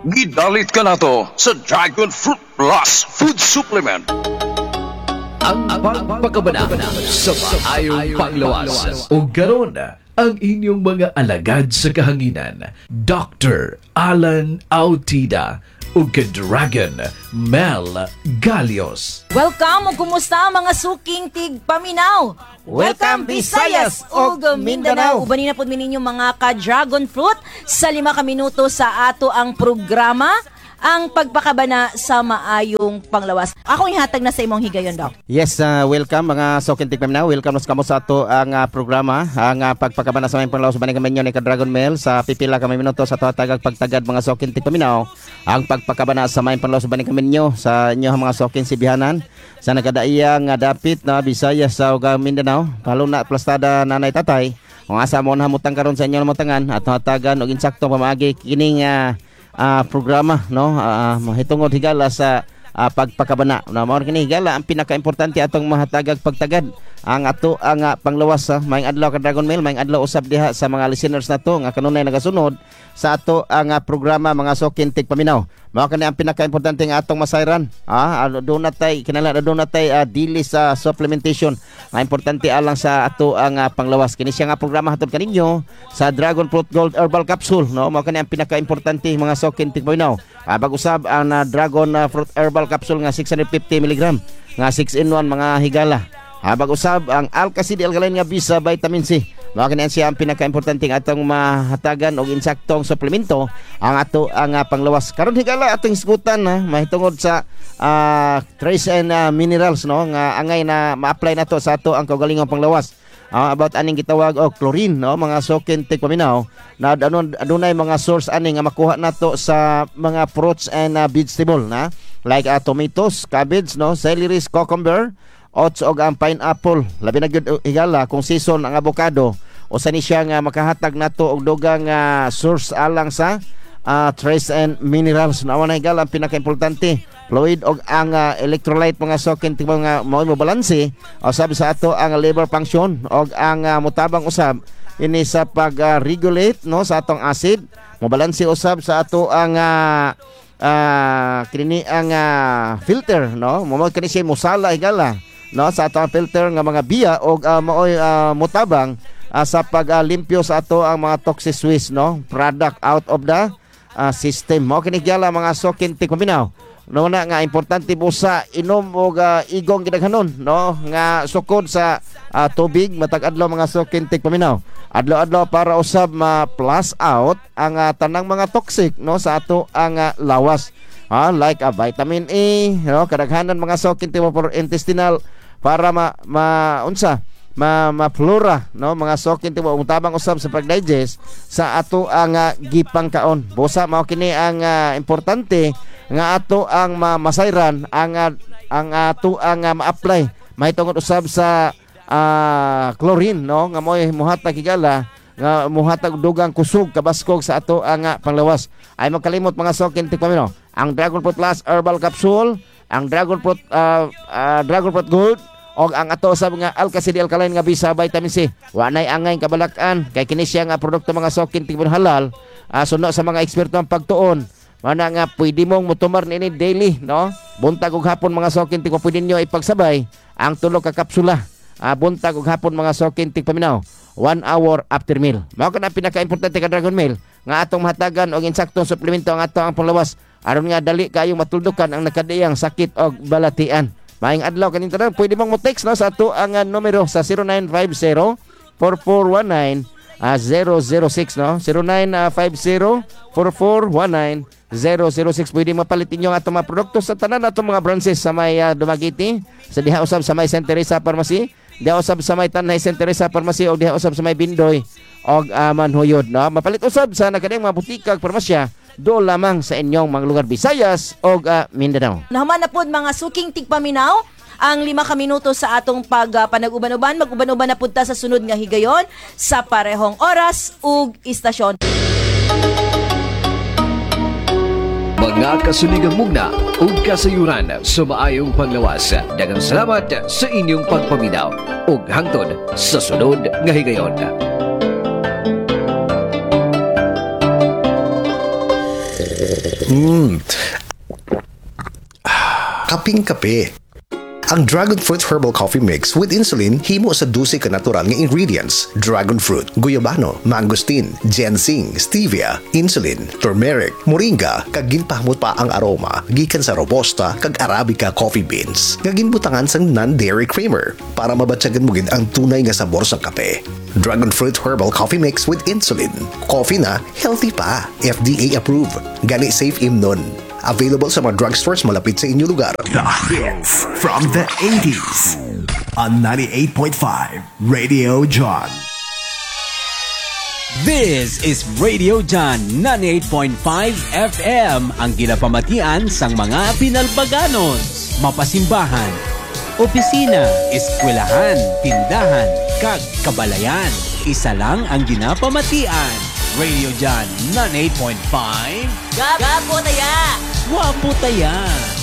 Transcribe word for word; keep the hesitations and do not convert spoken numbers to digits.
Gidalit ka na to sa Dragon Fruit Plus Food Supplement. Ang pagpakabana sa maayong panglawas. O garon ang inyong mga alagad sa kahanginan, Doctor Alan Autida o ka-Dragon Mel Galios. Welcome o kumusta mga suking tigpaminaw. Welcome, Visayas ug Mindanao. Ubanin na po ninyo mga ka-Dragon Fruit sa lima ka minuto sa ato ang programa, ang pagpakabana sa maayong panglawas. Ako ihatag na sa imong higayon, Doc. Yes, uh, welcome mga sokin tigpaminaw. Welcome nos kamo sa ato ang uh, programa, ang uh, pagpakabana sa maayong panglawas banig kami ni ka-Dragon Mel sa pipila ka minuto sa ato tagag pagtagad mga sokin tigpaminaw. Ang pagpakabana sa maayong panglawas banig kami ninyo sa inyo mga sokin sibihanan sa nagadaiyang uh, dapit na Visayas sa uh, Mindanao, palo na plastada nanay tatay. Kung asa mo na hamutang karon sa inyo namutangan at hatagan og insaktong pamaagi kining uh, Uh, programa no uh, mahitungod higala sa uh, pagpakabana na mao kini higala ang pinakaimportante atong mahatagag pagtagad ang ato ang uh, panglawas uh, maayong adlaw ka Dragon Mail, maayong adlaw usab diha sa mga listeners nato nga kanunay nagasunod sa ato ang uh, programa mga sokin tigpaminaw. Mao kani ang pinakaimportante nga atong masayran. Ah, do natay kinala do natay uh, dili sa supplementation. Nga importante alang sa ato ang uh, panglawas. Kini siya nga programa hatod kaninyo sa Dragon Fruit Gold Herbal Capsule, no? Mao kani ang pinakaimportante mga sokin tigpaminaw. Ah, bag-usab ang uh, Dragon uh, Fruit Herbal Capsule nga six hundred fifty milligrams nga six in one mga higala. Habang usab ang Alkacid Alkaline nga Visa Vitamin C. Mao kini siya ang pinakaimportante nga atong mahatagan og insaktong suplemento ang ato ang uh, panglawas. Karon higala atong isgutan na mahitungod sa uh, trace and uh, minerals no nga angay na ma-apply nato sa ato ang kaugalingong panglawas. Uh, about aning gitawag og chlorine no mga sokin tigpaminaw na anon adunay mga source ani nga makuha nato sa mga fruits and uh, vegetable na like uh, tomatoes, cabbage no, celery, cucumber, oats og ang pineapple. Labi na gyud higala kung season ang avocado o sa ni siya nga makahatag nato og dugang uh, source alang sa uh, trace and minerals. Nawa na higala ang pinakaimportante fluid og ang uh, electrolyte mga sokin tigbaw nga mao mo balanse usab sa ato ang liver function og ang uh, mutabang usab ini sa pag-regulate uh, no sa atong acid mo balanse usab sa ato ang uh, uh, kini ang uh, filter no mo kani siya musala higala no sa ato ang filter nga mga biya og uh, maoy uh, mutabang uh, sa paglimpyo uh, sa ato ang mga toxic waste no product out of the uh, system. Mao kini gyala mga sokin tigpaminaw no na nga importante busa inom og uh, igong gidaghanon no nga sukod sa uh, tubig matag adlaw mga sokin tigpaminaw. Adlaw-adlaw para usab ma-plus out ang uh, tanang mga toxic no sa ato ang uh, lawas. Ah, like a uh, vitamin A no kadaghanan mga sokin tigpaminaw intestinal para ma, ma unsa ma ma-flora no mga sokin tibo utabang usab sa pag-digest sa ato ang uh, gipangkaon. Busa mao kini ang uh, importante nga ato ang ma masayran ang uh, ang ato ang uh, ma-apply mahitungod usab sa uh, chlorine no nga moy muhatag higala nga muhatag dugang kusog kabaskog sa ato ang uh, panglawas. Ay magkalimot mga sokin tigpaminaw ang Dragon Fruit Plus Herbal Capsule, ang Dragon Fruit uh, uh, Dragon Fruit Gold og ang ato sa mga Alkacid Alkaline nga Visa Vitamin C. Wa nay angay kabalakan kay kini siya nga produkto mga sokin tigpon halal uh, suno sa mga eksperto ang pagtuon. Mana nga pwede mong mutumar nini daily no. Buntag ug hapon mga sokin tigpon pwede niyo ipagsabay ang tulo ka kapsula. Uh, buntag ug hapon mga sokin tigpaminaw one hour after meal. Mao kana pinaka-importante ka Dragon Mail nga atong mahatagan og insaktong suplemento ang ato ang panglawas aron nga dali kayo matuldukan ang nakadiyang sakit og balatian. Maayong adlaw kaning tanan pwede mong mo-text no sa ato ang uh, numero sa zero nine five zero, four four one nine, zero zero six no zero nine five zero, four four one nine, zero zero six. Pwede mapalitin nyo ang atong mga produkto sa tanan atong mga branches sa may uh, Dumaguete, sa diha usab sa may Saint Teresa Pharmacy, diha usab sa may Tanay Saint Teresa Pharmacy o diha usab sa may Bindoy og uh, Manhuyod no. Mapalit usab sa nakadiyang mga butika farmasya do lamang sa inyong mga lugar Visayas o uh, Mindanao. Nahaman na po mga suking tigpaminaw ang lima ka minuto sa atong pag uh, panag-uban-uban. Mag-uban-uban na punta sa sunod nga higayon sa parehong oras ug istasyon. Mga kasuligang mugna ug kasayuran sa maayong panglawas. Daghang salamat sa inyong pagpaminaw ug hangtod sa sunod nga higayon. Thank you. Mm. Kaping-kape. Ang Dragon Fruit Herbal Coffee Mix with insulin himo sa dose ka natural nga ingredients: dragon fruit, guyabano, mangosteen, ginseng, stevia, insulin, turmeric, moringa, kag ginpahmot pa ang aroma gikan sa robusta kag arabica coffee beans nga ginbutangan sang non-dairy creamer para mabatyagan mo gid ang tunay nga sabor sa kape. Dragon Fruit Herbal Coffee Mix with insulin. Coffee na healthy pa. F D A approved. Gani safe imnon. Available sa mga drugstores malapit sa inyong lugar. The hits from the eighties on ninety-eight point five Radio John. This is Radio John ninety-eight point five F M, ang ginapamatian sang mga pinalbaganos, mapasimbahan, opisina, eskwelahan, tindahan, kag kabalayan. Isa lang ang ginapamatian. Radio John ninety-eight point five. Gapo taya! Wapo taya!